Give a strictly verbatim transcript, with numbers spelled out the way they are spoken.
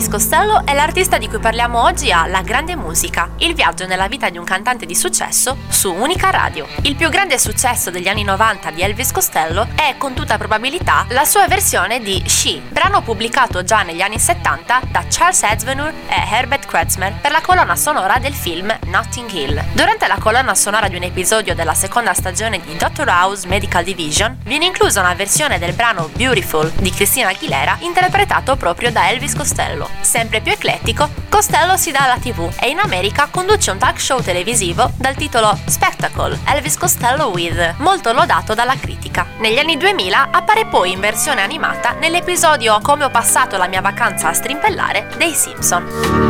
Elvis Costello è l'artista di cui parliamo oggi a La Grande Musica, il viaggio nella vita di un cantante di successo su Unica Radio. Il più grande successo degli anni novanta di Elvis Costello è con tutta probabilità la sua versione di She, brano pubblicato già negli anni settanta da Charles Aznavour e Herbert Kretzmer per la colonna sonora del film Notting Hill. Durante la colonna sonora di un episodio della seconda stagione di Doctor House Medical Division viene inclusa una versione del brano Beautiful di Christina Aguilera interpretato proprio da Elvis Costello. Sempre più eclettico, Costello si dà alla tivù e in America conduce un talk show televisivo dal titolo Spectacle, Elvis Costello With, molto lodato dalla critica. Negli anni duemila appare poi in versione animata nell'episodio Come ho passato la mia vacanza a strimpellare dei Simpson.